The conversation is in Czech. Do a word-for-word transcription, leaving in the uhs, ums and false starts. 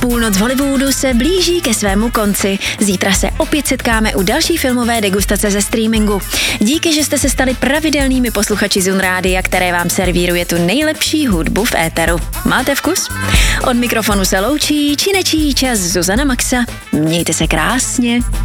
Půlnoc v Hollywoodu se blíží ke svému konci. Zítra se opět setkáme u další filmové degustace ze streamingu. Díky, že jste se stali pravidelnými posluchači Zun Rádia, které vám servíruje tu nejlepší hudbu v éteru. Máte vkus? Od mikrofonu se loučí činečí čas Zuzana Maxa. Mějte se krásně.